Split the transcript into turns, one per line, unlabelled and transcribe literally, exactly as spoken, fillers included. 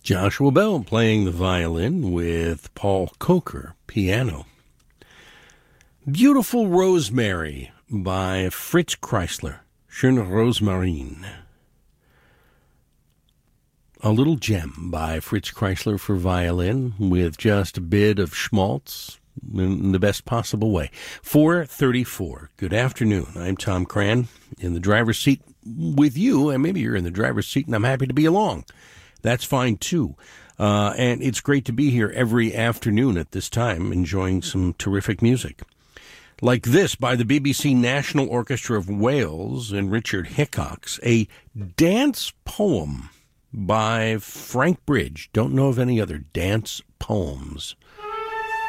Joshua Bell playing the violin with Paul Coker, piano. Beautiful Rosemary by Fritz Kreisler, Schöne Rosmarin. A Little Gem by Fritz Kreisler for violin with just a bit of schmaltz in the best possible way. four thirty-four. Good afternoon. I'm Tom Cran in the driver's seat with you, and maybe you're in the driver's seat and I'm happy to be along. That's fine too. Uh, and it's great to be here every afternoon at this time enjoying some terrific music. Like this by the B B C National Orchestra of Wales and Richard Hickox, a dance poem by Frank Bridge. Don't know of any other dance poems.